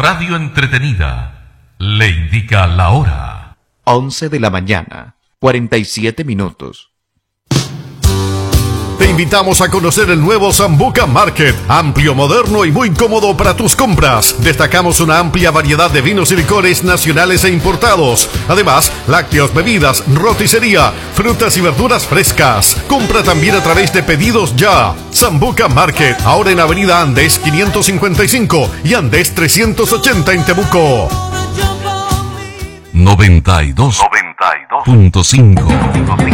radio entretenida le indica la hora. 11 de la mañana, 47 minutos. Te invitamos a conocer el nuevo Sambuca Market, amplio, moderno y muy cómodo para tus compras. Destacamos una amplia variedad de vinos y licores nacionales e importados. Además, lácteos, bebidas, roticería, frutas y verduras frescas. Compra también a través de Pedidos Ya. Sambuca Market, ahora en Avenida Andes 555 y Andes 380 en Temuco. 92.5